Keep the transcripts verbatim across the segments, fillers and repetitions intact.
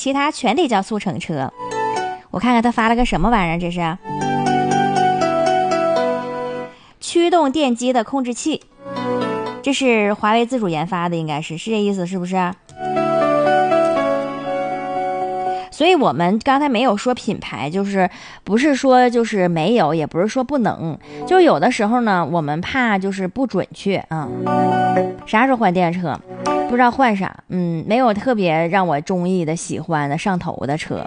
其他全得叫速成车。我看看他发了个什么玩意儿，这是驱动电机的控制器，这是华为自主研发的，应该是是这意思是不是？所以我们刚才没有说品牌，就是不是说就是没有，也不是说不能，就有的时候呢我们怕就是不准确啊、嗯。啥时候换电车不知道换啥，嗯，没有特别让我中意的喜欢的上头的车。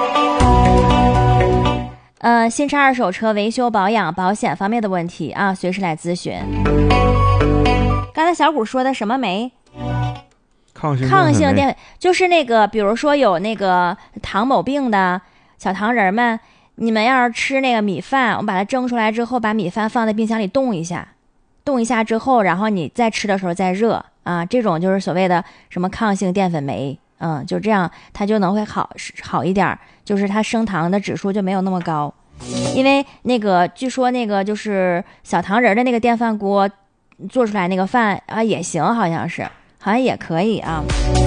呃，新车二手车维修保养保险方面的问题啊，随时来咨询。刚才小谷说的什么酶？ 抗性抗性淀粉，就是那个比如说有那个糖某病的小糖人们，你们要是吃那个米饭，我们把它蒸出来之后，把米饭放在冰箱里冻一下，冻一下之后，然后你再吃的时候再热啊，这种就是所谓的什么抗性淀粉酶，嗯，就这样它就能会好好一点，就是它升糖的指数就没有那么高。因为那个据说那个就是小糖人的那个电饭锅做出来那个饭啊也行，好像是好像也可以啊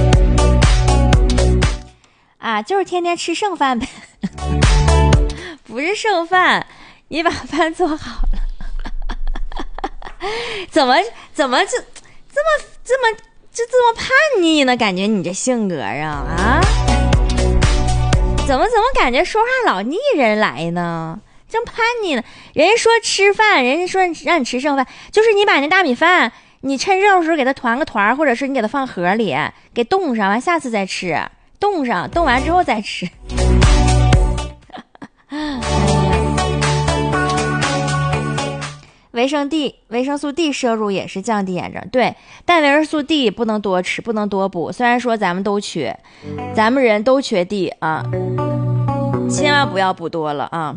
啊，就是天天吃剩饭呗不是剩饭，你把饭做好了怎么怎么就这么这么就这么叛逆呢？感觉你这性格啊啊，怎么怎么感觉说话老逆人来呢？真叛逆呢！人家说吃饭，人家说让你吃剩饭，就是你把那大米饭，你趁热的时候给它团个团，或者是你给它放盒里，给冻上，完下次再吃，冻上，冻完之后再吃。维生 D、维生素 D 摄入也是降低炎症，对，但维生素 D 不能多吃，不能多补。虽然说咱们都缺，咱们人都缺 D 啊，千万不要补多了啊。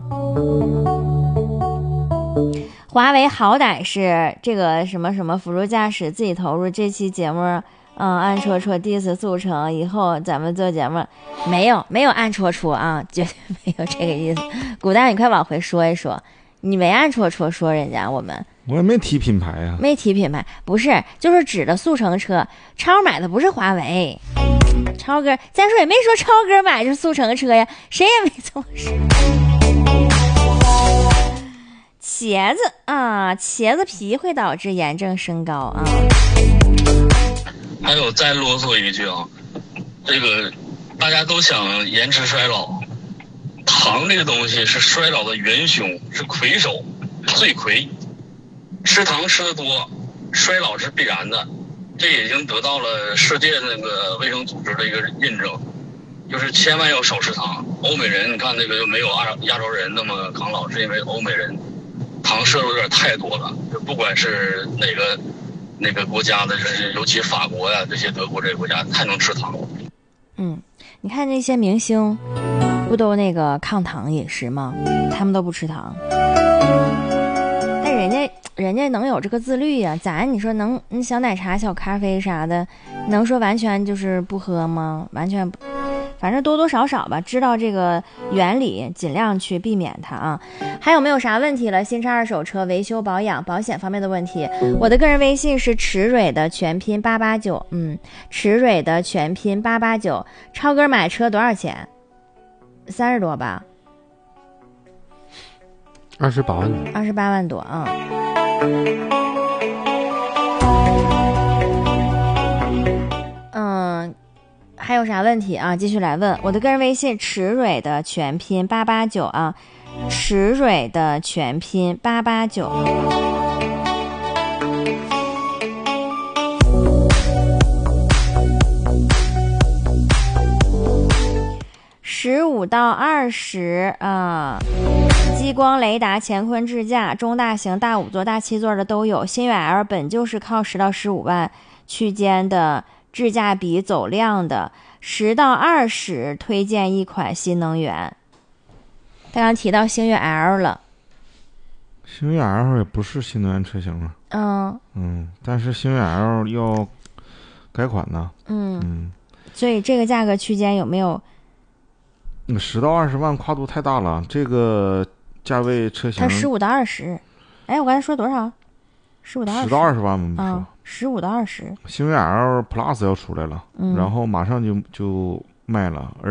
华为好歹是这个什么什么辅助驾驶自己投入，这期节目嗯，暗戳戳 diss 速成，以后咱们做节目没有没有暗戳戳啊，绝对没有这个意思。古代你快往回说一说，你没暗戳戳说人家，我们我也没提品牌啊， 没提品牌，不是，就是指的速成车。超买的不是华为，超哥，再说也没说超哥买是速成车呀，谁也没这么说。茄子啊，茄子皮会导致炎症升高啊。 还有再啰嗦一句啊，这个大家都想延迟衰老，糖这个东西是衰老的元凶，是魁首，罪魁。吃糖吃得多，衰老是必然的，这已经得到了世界那个卫生组织的一个认证，就是千万要少吃糖。欧美人你看那个就没有亚亚洲人那么抗老，是因为欧美人糖摄入有点太多了，就不管是哪个那个国家的，尤其法国呀、啊、这些德国这些国家太能吃糖了。 嗯，你看那些明星不都那个抗糖饮食吗？他们都不吃糖，但人家人家能有这个自律呀、啊。咱你说能小奶茶小咖啡啥的，能说完全就是不喝吗？完全不，反正多多少少吧，知道这个原理，尽量去避免它啊。还有没有啥问题了？新车二手车维修保养保险方面的问题，我的个人微信是池蕊的全拼八八九，嗯，池蕊的全拼八八九。超哥买车多少钱？三十多吧？ 二十八万多。 二十八万多啊。嗯。还有啥问题啊？继续来问。我的个人微信池蕊的全拼八八九啊，池蕊的全拼八八九。十五到二十啊，激光雷达乾坤智驾，中大型大五座大七座的都有。新悦 L 本就是靠十到十五万区间的智驾比走量的，十到二十推荐一款新能源。刚刚提到星越 L 了， 星越 L 也不是新能源车型啊。 嗯嗯，但是星越 L 要改款呢。 嗯嗯， 所以这个价格区间有没有？ 那十到二十万跨度太大了，这个价位车型。 它十五到二十，哎，我刚才说多少？十五到二十。 十到二十万吗？ 啊、嗯，十五到二十。 星越 L Plus 要出来了， 嗯， 然后马上就就卖了，而